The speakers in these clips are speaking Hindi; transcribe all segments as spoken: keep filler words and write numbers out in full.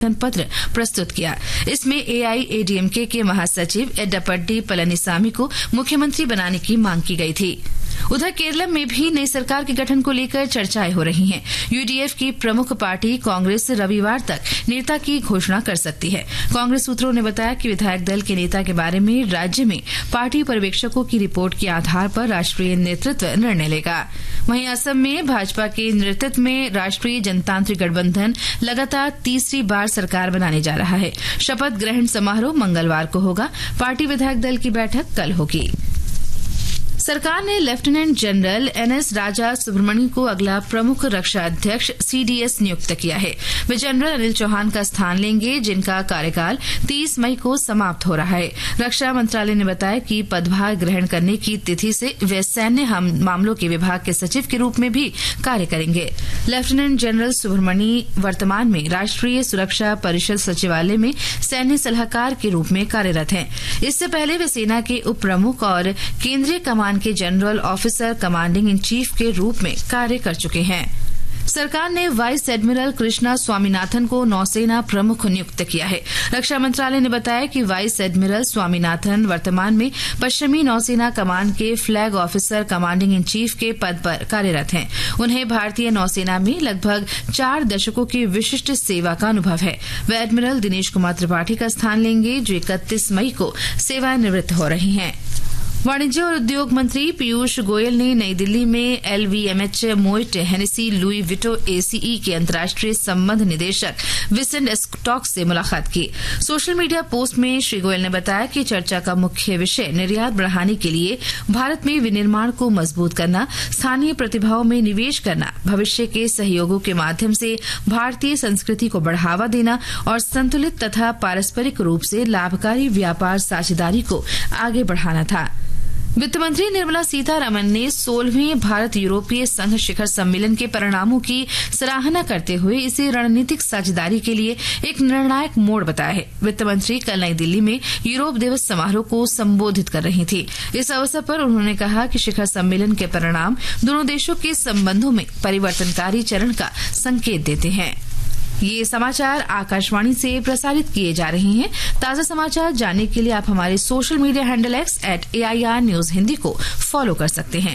पत्र प्रस्तुत किया। इसमें एआईएडीएमके के महासचिव एडप्पाडी पलनीसामी को मुख्यमंत्री बनाने की मांग की गई थी। उधर केरल में भी नई सरकार के गठन को लेकर चर्चाएं हो रही हैं। यूडीएफ की प्रमुख पार्टी कांग्रेस रविवार तक नेता की घोषणा कर सकती है। कांग्रेस सूत्रों ने बताया कि विधायक दल के नेता के बारे में राज्य में पार्टी पर्यवेक्षकों की रिपोर्ट के आधार पर राष्ट्रीय नेतृत्व निर्णय लेगा। वहीं असम में भाजपा के नेतृत्व में राष्ट्रीय जनतांत्रिक गठबंधन लगातार तीसरी बार सरकार बनाने जा रहा है। शपथ ग्रहण समारोह मंगलवार को होगा। पार्टी विधायक दल की बैठक कल होगी। सरकार ने लेफ्टिनेंट जनरल एनएस राजा सुब्रमण्यम को अगला प्रमुख रक्षा अध्यक्ष सीडीएस नियुक्त किया है। वे जनरल अनिल चौहान का स्थान लेंगे, जिनका कार्यकाल तीस मई को समाप्त हो रहा है। रक्षा मंत्रालय ने बताया कि पदभार ग्रहण करने की तिथि से वे सैन्य मामलों के विभाग के सचिव के रूप में भी कार्य करेंगे। लेफ्टिनेंट जनरल सुब्रमण्यम वर्तमान में राष्ट्रीय सुरक्षा परिषद सचिवालय में सैन्य सलाहकार के रूप में कार्यरत हैं। इससे पहले वे सेना के उप प्रमुख और केंद्रीय कमान के general officer commanding in chief के रूप में कार्य कर चुके हैं। सरकार ने वाइस एडमिरल कृष्णा स्वामीनाथन को नौसेना प्रमुख नियुक्त किया है। रक्षा मंत्रालय ने बताया कि वाइस एडमिरल स्वामीनाथन वर्तमान में पश्चिमी नौसेना कमान के flag officer commanding in chief के पद पर कार्यरत हैं। उन्हें भारतीय नौसेना में लगभग चार दशकों की विशिष्ट सेवा का अनुभव है। वे एडमिरल दिनेश कुमार त्रिपाठी का स्थान लेंगे, जो इकतीस मई को सेवानिवृत्त हो रहे हैं। वाणिज्य और उद्योग मंत्री पीयूष गोयल ने नई दिल्ली में एलवीएमएच मोइट हेनेसी लुई विटो एसीई के अंतर्राष्ट्रीय संबंध निदेशक विसेंट एस्टॉक से मुलाकात की। सोशल मीडिया पोस्ट में श्री गोयल ने बताया कि चर्चा का मुख्य विषय निर्यात बढ़ाने के लिए भारत में विनिर्माण को मजबूत करना, स्थानीय प्रतिभाओं में निवेश करना, भविष्य के सहयोगों के माध्यम से भारतीय संस्कृति को बढ़ावा देना और संतुलित तथा पारस्परिक रूप से लाभकारी व्यापार साझेदारी को आगे बढ़ाना था। वित्त मंत्री निर्मला सीतारमण ने सोलहवें भारत यूरोपीय संघ शिखर सम्मेलन के परिणामों की सराहना करते हुए इसे रणनीतिक साझेदारी के लिए एक निर्णायक मोड़ बताया है। वित्त मंत्री कल नई दिल्ली में यूरोप दिवस समारोह को संबोधित कर रही थी। इस अवसर पर उन्होंने कहा कि शिखर सम्मेलन के परिणाम दोनों देशों के संबंधों में परिवर्तनकारी चरण का संकेत देते हैं। ये समाचार आकाशवाणी से प्रसारित किए जा रहे हैं। ताजा समाचार जानने के लिए आप हमारे social media handle x eight AIR news Hindi को फॉलो कर सकते हैं।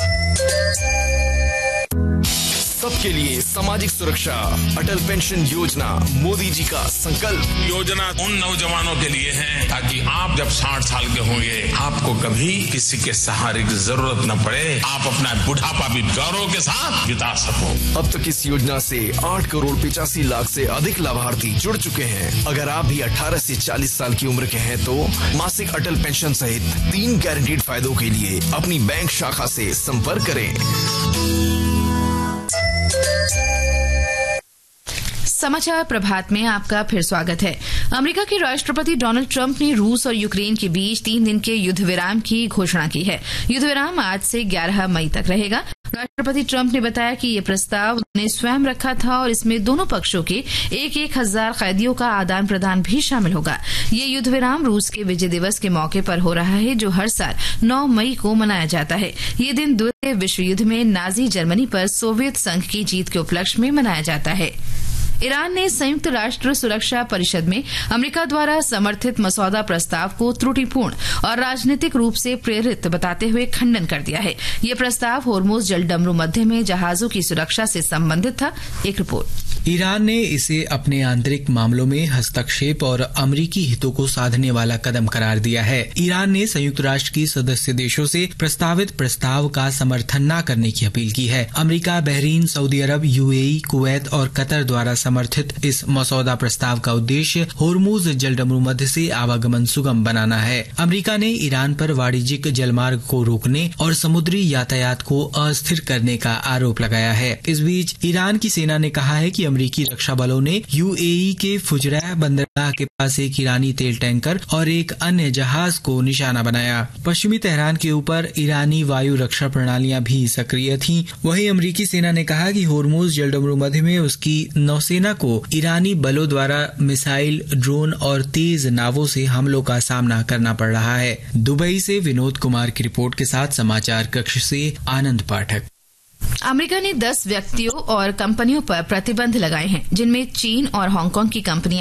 सबके लिए सामाजिक सुरक्षा, अटल पेंशन योजना मोदी जी का संकल्प। योजना उन नौजवानों के लिए है ताकि आप जब साठ साल के होंगे आपको कभी किसी के सहारे की जरूरत न पड़े, आप अपना बुढ़ापा भी गौरव के साथ बिता सको। अब तक इस योजना से आठ करोड़ पिचासी लाख से अधिक लाभार्थी जुड़ चुके हैं। अगर आप भी अठारह से चालीस साल की उम्र के हैं तो मासिक अटल पेंशन सहित तीन गारंटीड फायदों के लिए अपनी बैंक शाखा से संपर्क करें। समाचार प्रभात में आपका फिर स्वागत है। अमेरिका के राष्ट्रपति डोनाल्ड ट्रंप ने रूस और यूक्रेन के बीच तीन दिन के युद्ध विराम की घोषणा की है। युद्ध विराम आज से ग्यारह मई तक रहेगा। राष्ट्रपति ट्रंप ने बताया कि ये प्रस्ताव उन्होंने स्वयं रखा था और इसमें दोनों पक्षों के एक एक हजार कैदियों का आदान प्रदान भी शामिल होगा। ये युद्ध विराम रूस के विजय दिवस के मौके पर हो रहा है, जो हर साल नौ मई को मनाया जाता है। ये दिन द्वितीय विश्व युद्ध में नाजी जर्मनी पर सोवियत संघ की जीत के उपलक्ष्य में मनाया जाता है। ईरान ने संयुक्त राष्ट्र सुरक्षा परिषद में अमेरिका द्वारा समर्थित मसौदा प्रस्ताव को त्रुटिपूर्ण और राजनीतिक रूप से प्रेरित बताते हुए खंडन कर दिया है। यह प्रस्ताव होर्मुज जलडमरू मध्य में जहाजों की सुरक्षा से संबंधित था। एक रिपोर्ट। ईरान ने इसे अपने आंतरिक मामलों में हस्तक्षेप और अमरीकी हितों को साधने वाला कदम करार दिया है। ईरान ने संयुक्त राष्ट्र की सदस्य देशों से प्रस्तावित प्रस्ताव का समर्थन न करने की अपील की है। अमेरिका, बहरीन, सऊदी अरब, यूएई, कुवैत और कतर द्वारा समर्थित इस मसौदा प्रस्ताव का उद्देश्य होर्मुज जलडमरू मध्य से आवागमन सुगम बनाना है। अमेरिका ने ईरान पर वाणिज्यिक जलमार्ग को रोकने और समुद्री यातायात को अस्थिर करने का आरोप लगाया है। इस बीच ईरान की सेना ने कहा है कि अमेरिकी रक्षा बलों ने यूएई के फुजरैह बंदरगाह के पास एक ईरानी तेल टैंकर और एक अन्य जहाज को निशाना बनाया। पश्चिमी तेहरान के ऊपर ईरानी वायु रक्षा प्रणालियां भी सक्रिय थीं। वहीं अमेरिकी सेना ने कहा कि होर्मुज जलडमरू मध्य में उसकी नौसेना को ईरानी बलों द्वारा मिसाइल, ड्रोन और तेज नावों से हमलों का सामना करना पड़ रहा है। दुबई से विनोद कुमार की रिपोर्ट के साथ समाचार कक्ष से आनंद पाठक। अमेरिका ने दस व्यक्तियों और कंपनियों पर प्रतिबंध लगाए हैं, जिनमें चीन और हांगकांग की कंपनियां